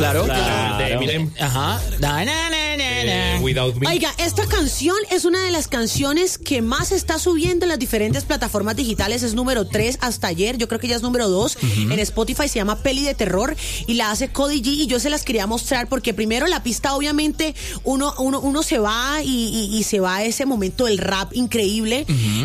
Claro. De Eminem. Ajá. Without Me. Oiga, esta canción es una de las canciones que más está subiendo en las diferentes plataformas digitales. Es número 3 hasta ayer. Yo creo que ya es número 2. En Spotify se llama Peli de Terror y la hace Cody G. Y yo se las quería mostrar porque primero la pista, obviamente, uno se va y se va a ese momento del rap increíble.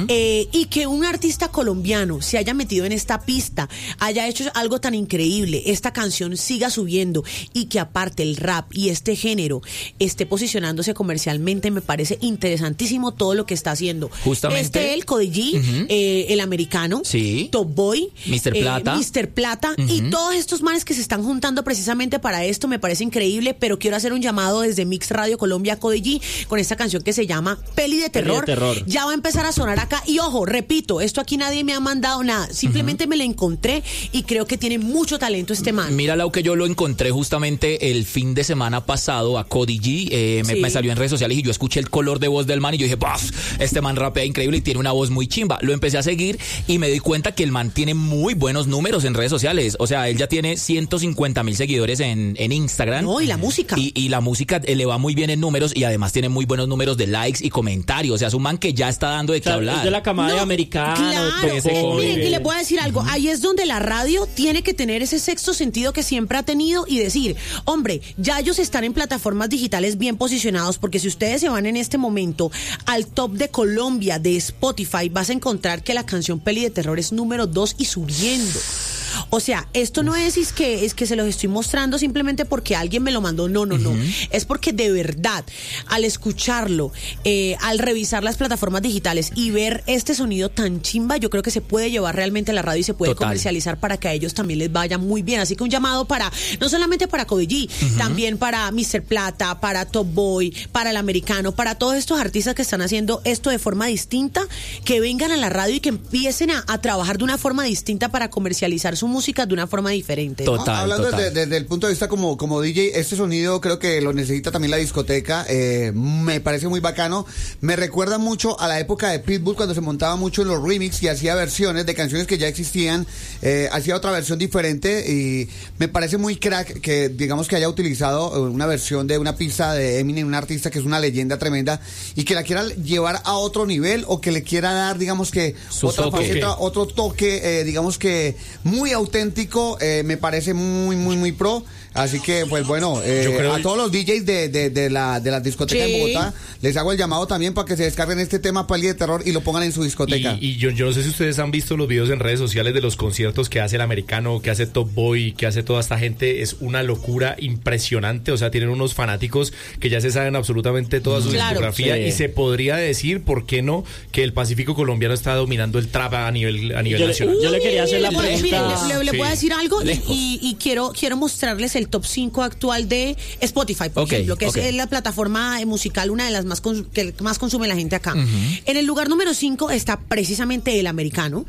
Y que un artista colombiano se haya metido en esta pista, haya hecho algo tan increíble, esta canción siga subiendo y que aparte el rap y este género esté posicionándose comercialmente, me parece interesantísimo todo lo que está haciendo. Justamente. El Cody G, el americano, Sí. Top Boy, Mr. Plata. Mr. Plata y todos estos manes que se están juntando precisamente para esto, me parece increíble, pero quiero hacer un llamado desde Mix Radio Colombia a Cody G con esta canción que se llama Peli de Terror. Ya va a empezar a sonar acá y ojo, repito, esto aquí nadie me ha mandado nada, simplemente me la encontré y creo que tiene mucho talento este man. Mira, Lau, que yo lo encontré justamente el fin de semana pasado a Cody G. Me salió en redes sociales y yo escuché el color de voz del man y yo dije, ¡buf! Este man rapea increíble y tiene una voz muy chimba. Lo empecé a seguir y me di cuenta que el man tiene muy buenos números en redes sociales. O sea, él ya tiene 150,000 seguidores en Instagram. No, y la música. Y la música le va muy bien en números y además tiene muy buenos números de likes y comentarios. O sea, es un man que ya está dando de qué hablar. Es de la camada de americano. Claro, miren, y les voy a decir algo, ahí es donde la radio tiene que tener ese sexto sentido que siempre ha tenido y decir, hombre, ya ellos están en plataformas digitales bien posicionados, porque si ustedes se van en este momento al top de Colombia de Spotify, vas a encontrar que la canción Peli de Terror es número 2 y subiendo. O sea, esto no es que se los estoy mostrando simplemente porque alguien me lo mandó, no. Es porque de verdad, al escucharlo, al revisar las plataformas digitales y ver este sonido tan chimba, yo creo que se puede llevar realmente a la radio y se puede comercializar para que a ellos también les vaya muy bien. Así que un llamado no solamente para Cody G, también para Mr. Plata, para Top Boy, para el americano, para todos estos artistas que están haciendo esto de forma distinta, que vengan a la radio y que empiecen a trabajar de una forma distinta para comercializar su música de una forma diferente, ¿no? Hablando desde el punto de vista como DJ, este sonido creo que lo necesita también la discoteca. Me parece muy bacano. Me recuerda mucho a la época de Pitbull, cuando se montaba mucho en los remix y hacía versiones de canciones que ya existían, hacía otra versión diferente y me parece muy crack que digamos que haya utilizado una versión de una pista de Eminem, un artista que es una leyenda tremenda y que la quiera llevar a otro nivel o que le quiera dar, digamos que otra faceta, otro toque, digamos que muy auténtico. Me parece muy pro. Así que, pues bueno, a todos los DJs de la discoteca en Bogotá, les hago el llamado también para que se descarguen este tema Peli de Terror y lo pongan en su discoteca. Y yo no sé si ustedes han visto los videos en redes sociales de los conciertos que hace el americano, que hace Top Boy, que hace toda esta gente. Es una locura impresionante. O sea, tienen unos fanáticos que ya se saben absolutamente toda su discografía y se podría decir, ¿por qué no?, que el Pacífico colombiano está dominando el trap a nivel nacional. Yo le quería hacer la pregunta. Le voy a decir algo y quiero mostrarles el top 5 actual de Spotify, por ejemplo, que es la plataforma musical, una de las que más consume la gente acá. En el lugar número 5 está precisamente el americano.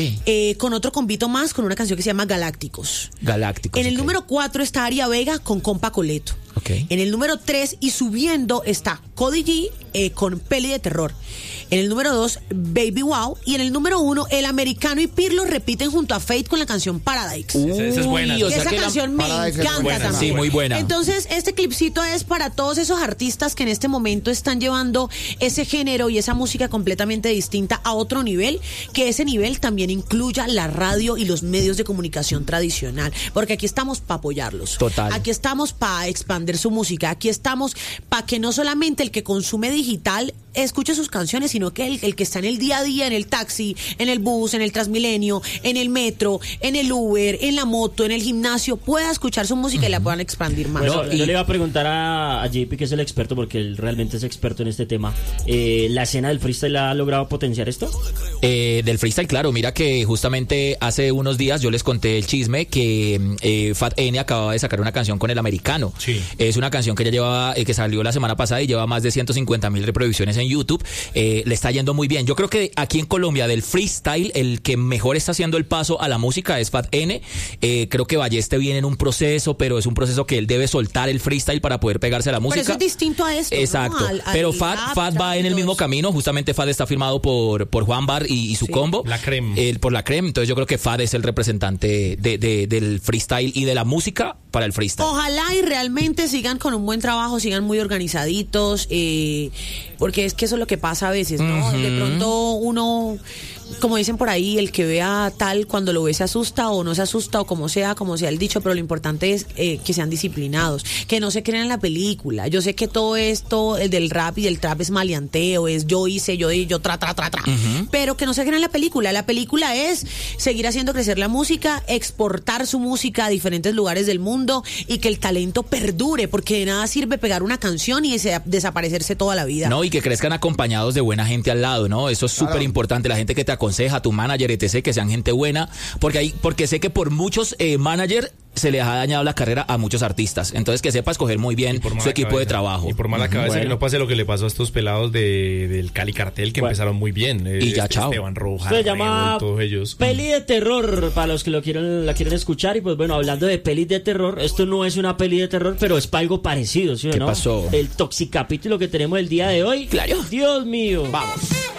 Con otro convito más, con una canción que se llama Galácticos. En el número 4 está Aria Vega con Compa Coleto. En el número 3 y subiendo está Cody G con Peli de Terror. En el número 2, Baby Wow. Y en el número 1, el americano y Pirlo repiten junto a Fate con la canción Paradise. Esa es buena. Y esa canción me encanta también. Sí, muy buena. Entonces, este clipcito es para todos esos artistas que en este momento están llevando ese género y esa música completamente distinta a otro nivel, que ese nivel también incluya la radio y los medios de comunicación tradicional. Porque aquí estamos para apoyarlos. Aquí estamos para expandir su música. Aquí estamos para que no solamente el que consume digital escuche sus canciones, sino que el que está en el día a día, en el taxi, en el bus, en el Transmilenio, en el metro, en el Uber, en la moto, en el gimnasio, pueda escuchar su música y la puedan expandir más. Bueno, yo le iba a preguntar a JP, que es el experto, porque él realmente es experto en este tema. ¿La escena del freestyle ha logrado potenciar esto? Del freestyle, claro. Mira que justamente hace unos días yo les conté el chisme que Fat N acababa de sacar una canción con el americano. Es una canción que ya llevaba, que salió la semana pasada y lleva más de 150,000 reproducciones en YouTube, le está yendo muy bien. Yo creo que aquí en Colombia del freestyle, el que mejor está haciendo el paso a la música es Fat N. Creo que Balleste viene en un proceso, pero es un proceso que él debe soltar el freestyle para poder pegarse a la música. Pero eso es distinto a esto, exacto, ¿no? pero Fat va en el mismo camino. Justamente Fat está firmado por Juan Bar y su combo. La Creme. Por la Creme. Entonces yo creo que Fat es el representante del freestyle y de la música para el freestyle. Ojalá y realmente sigan con un buen trabajo, sigan muy organizaditos, porque es que eso es lo que pasa a veces, ¿no? De pronto uno, como dicen por ahí, el que vea tal, cuando lo ve se asusta o no se asusta o como sea el dicho, pero lo importante es que sean disciplinados, que no se crean en la película. Yo sé que todo esto, el del rap y del trap es maleanteo, es yo hice, yo tra, pero que no se crean en la película. La película es seguir haciendo crecer la música, exportar su música a diferentes lugares del mundo y que el talento perdure, porque de nada sirve pegar una canción y desaparecerse toda la vida. No, y que crezcan acompañados de buena gente al lado, ¿no? Eso es súper importante. La gente que te aconseja, tu manager, etc., que sean gente buena, porque sé que por muchos managers se les ha dañado la carrera a muchos artistas. Entonces que sepa escoger muy bien su equipo de trabajo. Y por mala cabeza que no pase lo que le pasó a estos pelados del Cali Cartel, que empezaron muy bien. Y ya, chao. Esteban Rojas, se llama todos ellos. Peli de terror, para los que la quieren escuchar. Y pues bueno, hablando de pelis de terror, esto no es una peli de terror, pero es para algo parecido, ¿sí o no? ¿Qué pasó? El toxicapítulo que tenemos el día de hoy. Claro. Dios mío. Vamos.